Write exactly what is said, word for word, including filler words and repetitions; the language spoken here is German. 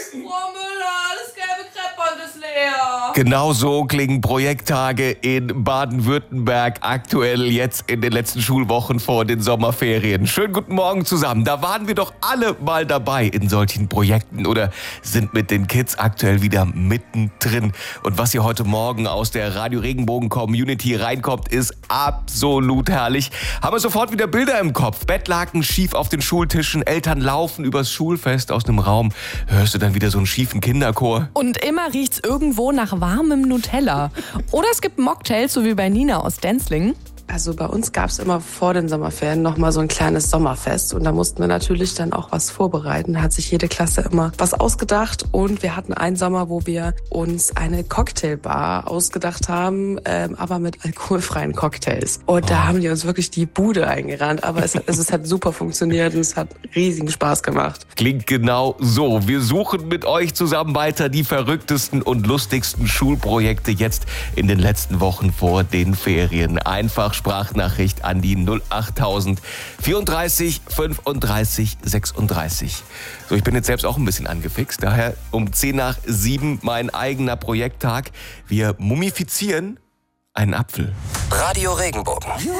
Frau Müller, das gelbe Kreppband ist leer. Genau so klingen Projekttage in Baden-Württemberg aktuell jetzt in den letzten Schulwochen vor den Sommerferien. Schönen guten Morgen zusammen. Da waren wir doch alle mal dabei in solchen Projekten oder sind mit den Kids aktuell wieder mittendrin. Und was hier heute Morgen aus der Radio Regenbogen Community reinkommt, ist absolut herrlich. Haben wir sofort wieder Bilder im Kopf. Bettlaken schief auf den Schultischen, Eltern laufen übers Schulfest aus einem Raum. Hörst du dann wieder so einen schiefen Kinderchor? Und immer riecht's irgendwo nach warmem Nutella. Oder es gibt Mocktails, so wie bei Nina aus Denzlingen. Also bei uns gab es immer vor den Sommerferien noch mal so ein kleines Sommerfest und da mussten wir natürlich dann auch was vorbereiten. Da hat sich jede Klasse immer was ausgedacht und wir hatten einen Sommer, wo wir uns eine Cocktailbar ausgedacht haben, ähm, aber mit alkoholfreien Cocktails. Und da haben die uns wirklich die Bude eingerannt, aber es, es, es hat super funktioniert und es hat riesigen Spaß gemacht. Klingt genau so. Wir suchen mit euch zusammen weiter die verrücktesten und lustigsten Schulprojekte jetzt in den letzten Wochen vor den Ferien. Einfach Sprachnachricht an die null achttausend vierunddreißig fünfunddreißig sechsunddreißig. So, ich bin jetzt selbst auch ein bisschen angefixt. Daher um zehn nach sieben mein eigener Projekttag. Wir mumifizieren einen Apfel. Radio Regenbogen.